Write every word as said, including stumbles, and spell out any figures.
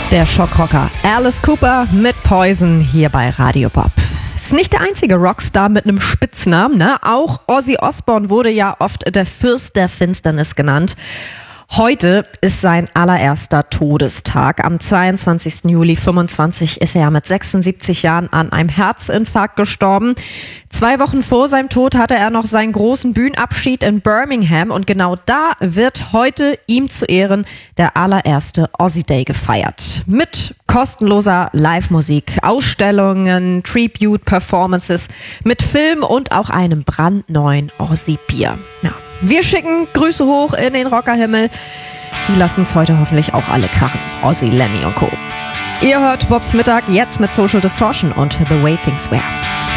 Der Schockrocker Alice Cooper mit Poison hier bei Radio Bob. Ist nicht der einzige Rockstar mit einem Spitznamen, ne? Auch Ozzy Osbourne wurde ja oft der Fürst der Finsternis genannt. Heute ist sein allererster Todestag. Am zweiundzwanzigsten Juli fünfundzwanzig ist er mit sechsundsiebzig Jahren an einem Herzinfarkt gestorben. Zwei Wochen vor seinem Tod hatte er noch seinen großen Bühnenabschied in Birmingham und genau da wird heute ihm zu Ehren der allererste Ozzy Day gefeiert. Mit kostenloser Live-Musik, Ausstellungen, Tribute-Performances, mit Film und auch einem brandneuen Ozzy-Bier. Ja. Wir schicken Grüße hoch in den Rockerhimmel. Die lassen es heute hoffentlich auch alle krachen. Ozzy, Lemmy und Co. Ihr hört Bobs Mittag jetzt mit Social Distortion und The Way Things Were.